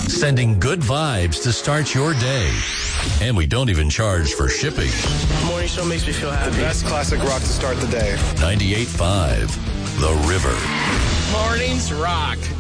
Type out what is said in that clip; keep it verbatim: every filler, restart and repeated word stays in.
sending good vibes to start your day. And we don't even charge for shipping. Morning show makes me feel happy. The best classic rock to start the day. ninety-eight point five, The River. Mornings rock.